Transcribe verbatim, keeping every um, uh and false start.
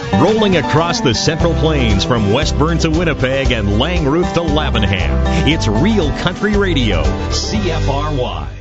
Rolling across the Central Plains from Westburn to Winnipeg and Langroof to Lavenham. It's Real Country Radio, C F R Y.